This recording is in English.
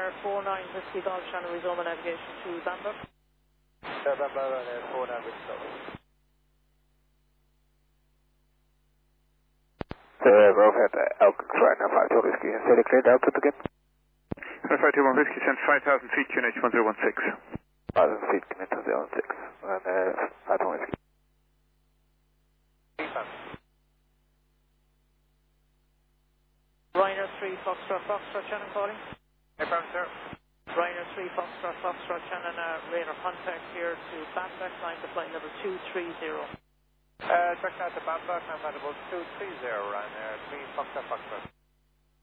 Ryanair 49 Whiskey Golf Channel, resume navigation to Bamberg. Bamberg, Ryanair 49 Whiskey Golf. Rover Elk Ryanair 52 Whiskey, and say the cleared altitude again. 521 Whiskey, send 5,000 feet, QNH 1016. 1,000 feet, QNH 1016, and 51 Whiskey. Ryanair 3 Foxtrot Foxtrot Channel calling. Affirm, sir. Ryanair 3 Foxtrot Foxtrot Channel, radar contact here to Bamberg, line to flight level 230. Check out the Bamberg, I'm at about 230, Ryanair 3 Foxtrot Foxtrot.